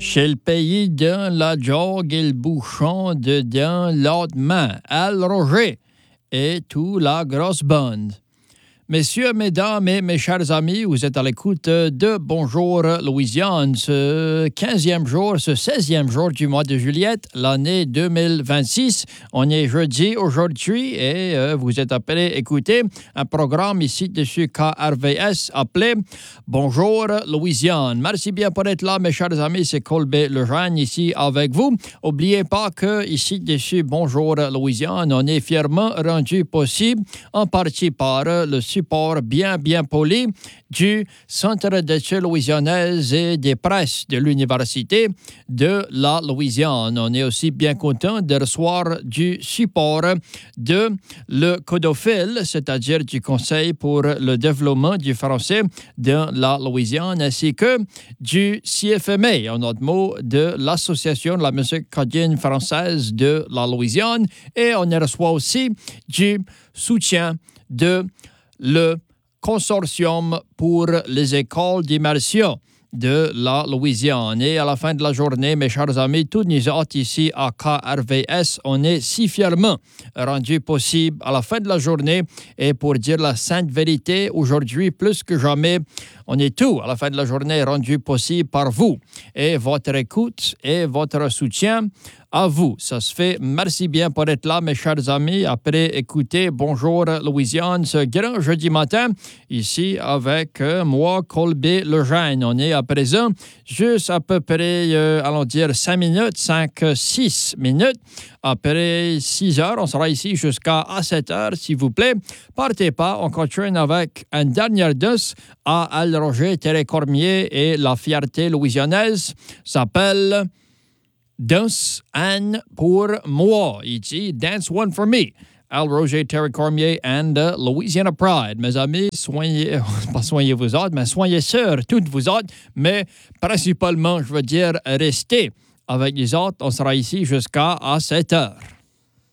Chez le pays d'un la jogue et le bouchon dedans l'autre main, Al Roger et tout la grosse bande. Messieurs, mesdames et mes chers amis, vous êtes à l'écoute de Bonjour Louisiane, ce 15e jour, ce 16e jour du mois de juillet, l'année 2026. On est jeudi aujourd'hui et vous êtes appelés à écouter un programme ici dessus KRVS appelé Bonjour Louisiane. Merci bien pour être là, mes chers amis, c'est Colbert Lejeune ici avec vous. N'oubliez pas que ici dessus Bonjour Louisiane, on est fièrement rendu possible en partie par le support bien poli du Centre d'études louisianaises et des presses de l'Université de la Louisiane. On est aussi bien content de recevoir du support de le Codophile, c'est-à-dire du Conseil pour le développement du français de la Louisiane, ainsi que du CFMA, en autre mot, de l'Association de la musique acadienne française de la Louisiane. Et on y reçoit aussi du soutien de le Consortium pour les écoles d'immersion de la Louisiane. Et à la fin de la journée, mes chers amis, tous nous autres ici à KRVS, on est si fièrement rendus possible à la fin de la journée. Et pour dire la sainte vérité, aujourd'hui, plus que jamais, on est tout à la fin de la journée rendu possible par vous et votre écoute et votre soutien à vous. Ça se fait. Merci bien pour être là, mes chers amis. Après écouter Bonjour Louisiane, ce grand jeudi matin, ici avec moi, Colbert Lejeune. On est à présent juste à peu près, allons dire 6 minutes. Après 6 heures, on sera ici jusqu'à 7 heures, s'il vous plaît. Partez pas, on continue avec une dernière danse à Al Roger, Thierry Cormier et la fierté louisianaise. S'appelle Danse Anne pour moi. Il dit Dance One for Me. Al Roger, Thierry Cormier and Louisiana Pride. Mes amis, soignez, pas soignez-vous autres, mais soignez sûr, toutes vous autres, mais principalement, je veux dire, restez avec les autres. On sera ici jusqu'à 7 heures.